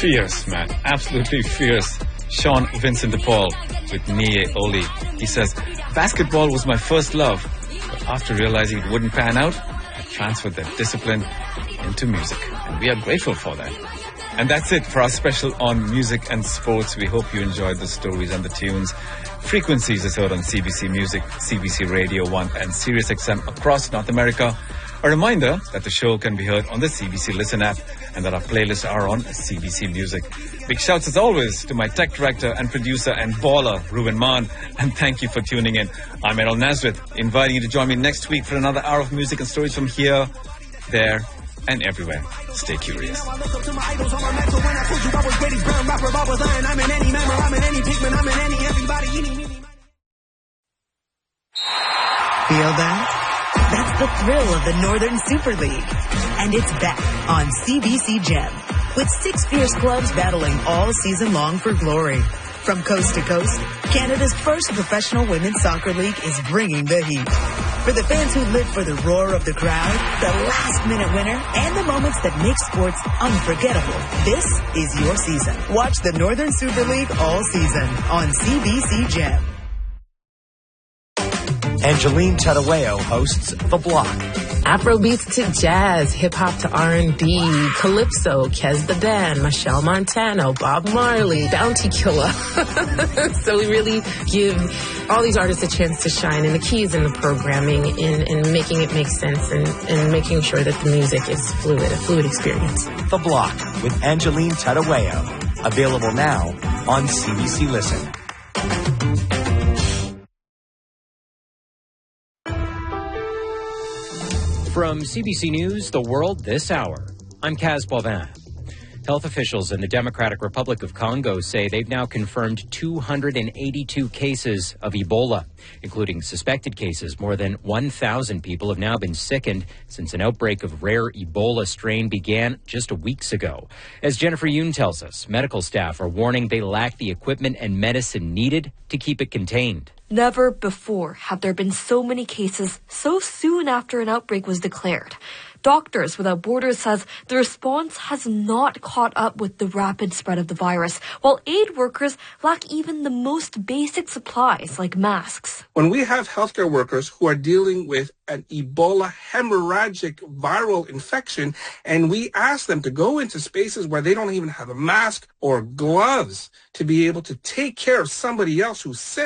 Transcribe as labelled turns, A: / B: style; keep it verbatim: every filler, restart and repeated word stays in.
A: Fierce, man. Absolutely fierce. Sean Vincent de Paul with Nie Oli. He says, basketball was my first love, but after realizing it wouldn't pan out, I transferred that discipline into music. And we are grateful for that. And that's it for our special on music and sports. We hope you enjoyed the stories and the tunes. Frequencies is heard on C B C Music, C B C Radio one and Sirius X M across North America. A reminder that the show can be heard on the C B C Listen app and that our playlists are on C B C Music. Big shouts as always to my tech director and producer and baller, Ruben Mann. And thank you for tuning in. I'm Errol Nazareth, inviting you to join me next week for another hour of music and stories from here, there, and everywhere. Stay curious. Feel
B: that? That's the thrill of the Northern Super League. And it's back on C B C Gem, with six fierce clubs battling all season long for glory. From coast to coast, Canada's first professional women's soccer league is bringing the heat. For the fans who live for the roar of the crowd, the last-minute winner, and the moments that make sports unforgettable, this is your season. Watch the Northern Super League all season on C B C Gem.
C: Angeline Tadaweo hosts The Block.
D: Afrobeats to jazz, hip-hop to R and B, Calypso, Kez the Dan, Michelle Montano, Bob Marley, Bounty Killer. So we really give all these artists a chance to shine, and the key is in the programming, in, in making it make sense, and, and making sure that the music is fluid, a fluid experience.
C: The Block with Angeline Tadaweo. Available now on C B C Listen.
E: From C B C News, The World This Hour, I'm Kaz Bovin. Health officials in the Democratic Republic of Congo say they've now confirmed two hundred eighty-two cases of Ebola, including suspected cases. More than one thousand people have now been sickened since an outbreak of rare Ebola strain began just weeks ago. As Jennifer Yoon tells us, medical staff are warning they lack the equipment and medicine needed to keep it contained.
F: Never before have there been so many cases so soon after an outbreak was declared. Doctors Without Borders says the response has not caught up with the rapid spread of the virus, while aid workers lack even the most basic supplies like masks.
G: When we have healthcare workers who are dealing with an Ebola hemorrhagic viral infection, and we ask them to go into spaces where they don't even have a mask or gloves to be able to take care of somebody else who's sick,